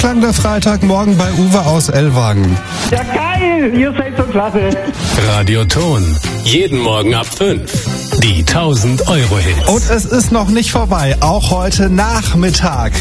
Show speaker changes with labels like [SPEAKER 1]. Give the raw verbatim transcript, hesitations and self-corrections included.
[SPEAKER 1] Ausklang der Freitagmorgen bei Uwe aus Ellwangen.
[SPEAKER 2] Ja geil, ihr seid so klasse.
[SPEAKER 3] Radioton, jeden Morgen ab fünf. Die tausend Euro Hits.
[SPEAKER 1] Und es ist noch nicht vorbei, auch heute Nachmittag.